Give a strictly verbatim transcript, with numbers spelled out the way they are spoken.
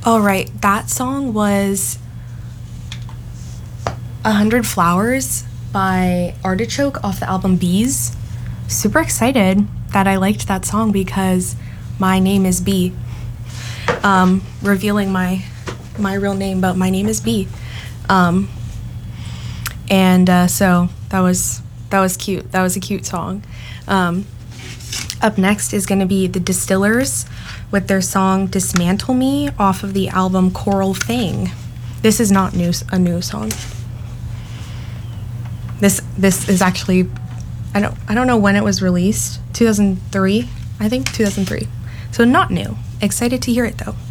Oh, right. That song was A Hundred Flowers by Artichoke off the album Bees. Super excited that I liked that song because my name is Bee. Um, revealing my my real name, but my name is Bee. Um, and uh, so that was that was cute. That was a cute song. Um, up next is going to be The Distillers with their song Dismantle Me off of the album Coral Thing. This is not new, a new song. This this is actually, I don't I don't know when it was released. two thousand three, I think two thousand three. So not new. Excited to hear it though.